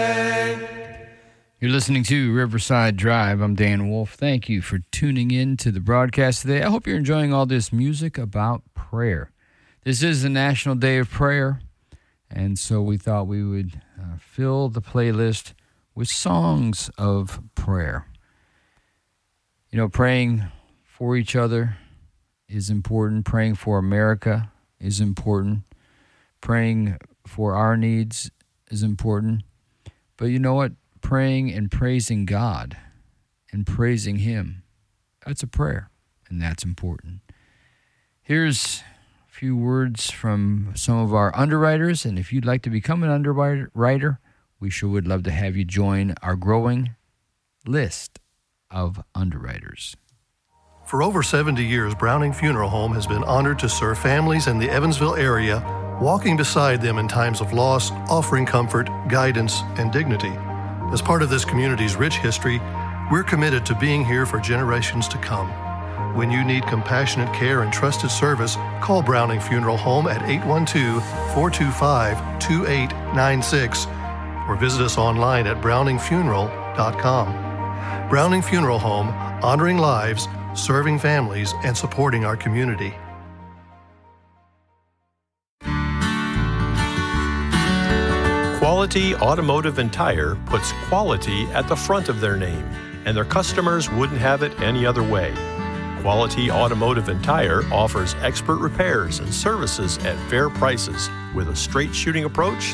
You're listening to Riverside Drive. I'm Dan Wolf. Thank you for tuning in to the broadcast today. I hope you're enjoying all this music about prayer. This is the National Day of Prayer, and so we thought we would fill the playlist with songs of prayer. You know, praying for each other is important. Praying for America is important. Praying for our needs is important. But you know what? Praying and praising God and praising Him, that's a prayer, and that's important. Here's a few words from some of our underwriters, and if you'd like to become an underwriter, we sure would love to have you join our growing list of underwriters. For over 70 years, Browning Funeral Home has been honored to serve families in the Evansville area, walking beside them in times of loss, offering comfort, guidance, and dignity. As part of this community's rich history, we're committed to being here for generations to come. When you need compassionate care and trusted service, call Browning Funeral Home at 812-425-2896 or visit us online at browningfuneral.com. Browning Funeral Home, honoring lives, serving families, and supporting our community. Quality Automotive and Tire puts quality at the front of their name, and their customers wouldn't have it any other way. Quality Automotive and Tire offers expert repairs and services at fair prices with a straight shooting approach